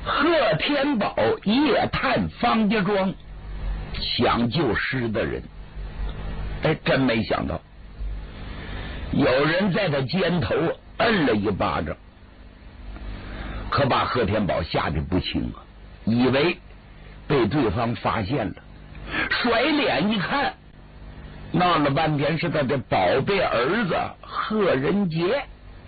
贺天宝夜探方家庄，想救尸的人。哎，真没想到，有人在他肩头摁了一巴掌，可把贺天宝吓得不轻啊，以为被对方发现了，甩脸一看，闹了半天是他的宝贝儿子贺仁杰。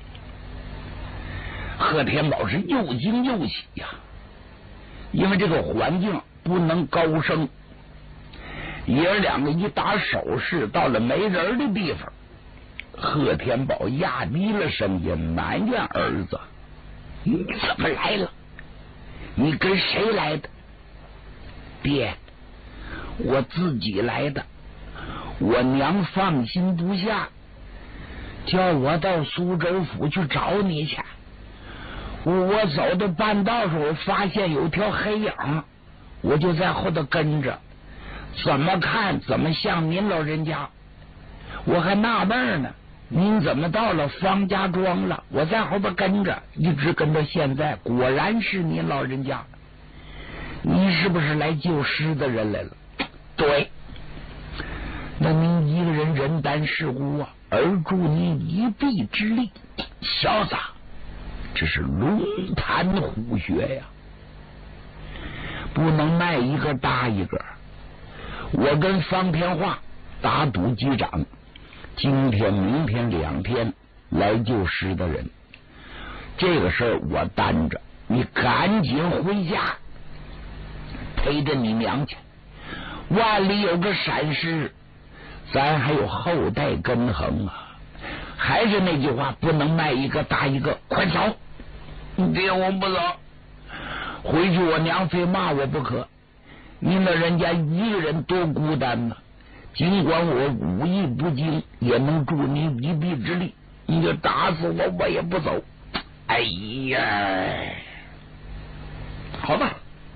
贺天宝是又惊又喜呀，因为这个环境不能高声，爷儿两个一打手势，到了没人的地方，贺天宝压低了声音埋怨儿子：“你怎么来了？你跟谁来的？”“爹，我自己来的，我娘放心不下，叫我到苏州府去找你去。我走到半道时候，发现有条黑影，我就在后头跟着，怎么看怎么像您老人家。我还纳闷呢，您怎么到了方家庄了？我在后边跟着，一直跟到现在，果然是您老人家。你是不是来救尸的人来了？”“对。”“那您一个人人担事故啊，而助您一臂之力，小子，这是龙潭虎穴呀，不能卖一个搭一个。我跟方天化打赌击掌，今天明天2天来救尸的人，这个事儿我担着，你赶紧回家陪着你娘去，万里有个闪失，咱还有后代跟横啊。还是那句话，不能卖一个搭一个，快走！”“爹，我不走，回去我娘非骂我不可。您老人家一个人多孤单呢，尽管我武艺不精，也能助您一臂之力，你就打死我，我也不走。”“哎呀，好吧。”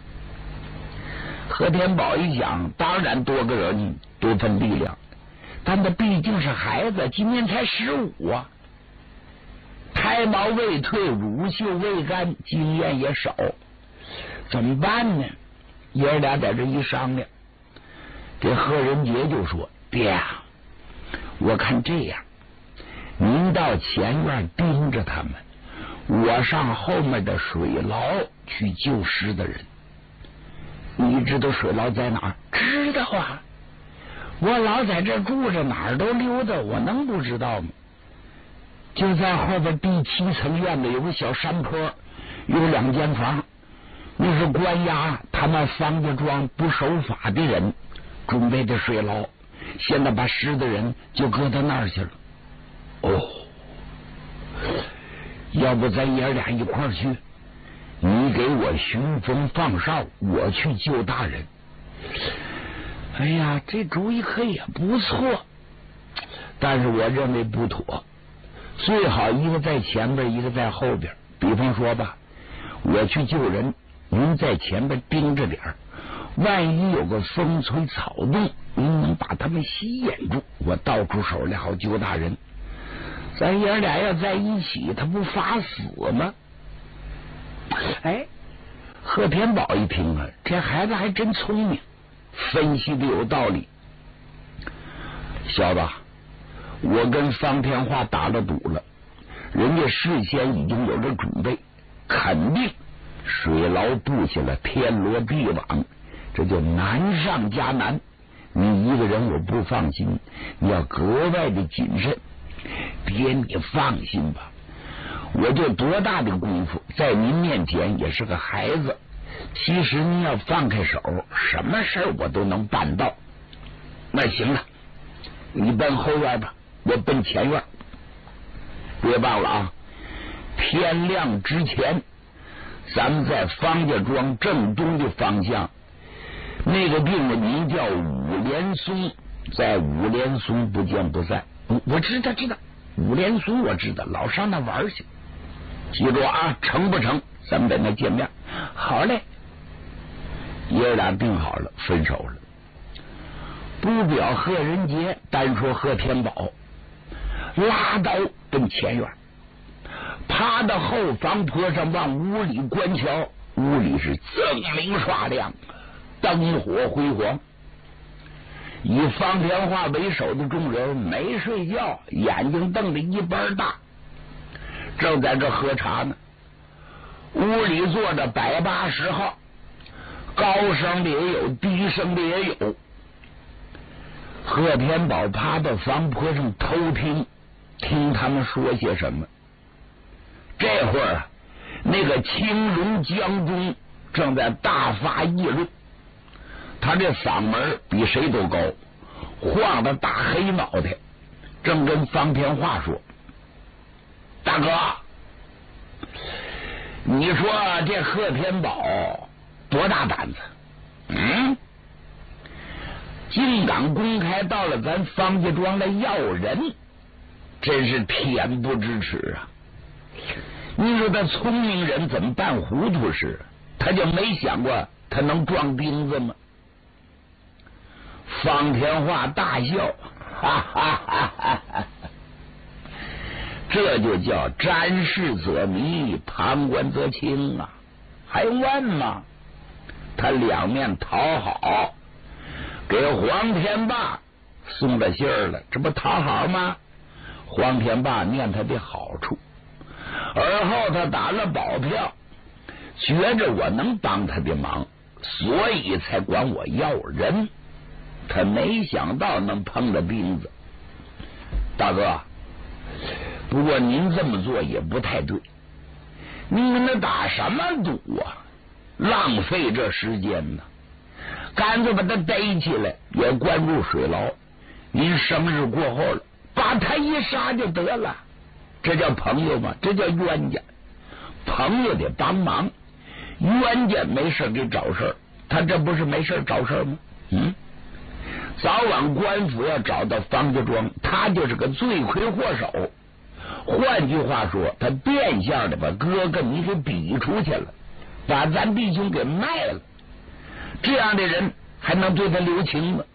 贺天宝一想，当然多个人多份力量，但他毕竟是孩子，今年才15啊，胎毛未退，乳臭未干，经验也少，怎么办呢？爷儿俩在这一商量，这贺仁杰就说：“爹啊，我看这样，您到前院盯着他们，我上后面的水牢去救尸的人。你知道水牢在哪儿？”“知道啊，我老在这住着，哪儿都溜达，我能不知道吗？就在后边第7层院子有个小山坡，有2间房，那是关押他们方家庄不守法的人准备的水牢，现在把尸的人就搁到那儿去了。”“哦，要不咱爷俩一块儿去，你给我寻风放哨，我去救大人。”“哎呀，这主意可也不错，但是我认为不妥，最好一个在前边，一个在后边。比方说吧，我去救人，您在前边盯着点儿，万一有个风吹草动，您能把他们吸引住，我倒出手来好救大人。咱爷俩要在一起，他不发死吗？”哎，贺天宝一听啊，这孩子还真聪明，分析的有道理。“小子，我跟方天化打了赌了，人家事先已经有了准备，肯定水牢布下了天罗地网，这就难上加难。你一个人我不放心，你要格外的谨慎。爹，你放心吧，我就多大的功夫，在您面前也是个孩子。其实您要放开手，什么事儿我都能办到。那行了，你奔后院吧，我奔前院。别忘了啊，天亮之前，咱们在方家庄正东的方向，那个地方名叫五莲松，在五莲松不见不散。我知道，五莲松我知道，老上那玩去。记住啊，成不成，咱们在那见面。”“好嘞。”爷俩定好了，分手了。不表贺仁杰，单说贺天宝，拉刀奔前院，趴到后房坡上往屋里观瞧。 屋里是锃明刷亮，灯火辉煌。以方天画为首的众人没睡觉，眼睛瞪得一般大，正在这喝茶呢。屋里坐着180号，高声的也有，低声的也有。贺天宝趴到房坡上偷听，听他们说些什么。这会儿啊，那个青龙将军正在大发议论，他这嗓门比谁都高，晃着大黑脑袋，正跟方天画说：“大哥，你说这贺天宝多大胆子？竟敢公开到了咱方家庄来要人，真是恬不知耻啊！你说他聪明人怎么办糊涂事？他就没想过他能撞钉子吗？”方天画大笑，哈哈哈哈哈！这就叫瞻视则迷，旁观则清啊！还问吗？他两面讨好，给黄天霸送了信儿了，这不讨好吗？黄天霸念他的好处，而后他打了保票，觉着我能帮他的忙，所以才管我要人。他没想到能碰着钉子。大哥，不过您这么做也不太对，您跟他打什么赌啊？浪费这时间呢，干脆把他逮起来，也关入水牢。您生日过后了，把他一杀就得了。这叫朋友吗？这叫冤家。朋友得帮忙，冤家没事给找事儿。他这不是没事找事吗？早晚官府要找到方家庄，他就是个罪魁祸首。换句话说，他变相的把哥跟你给比出去了，把咱弟兄给卖了。这样的人还能对他留情吗？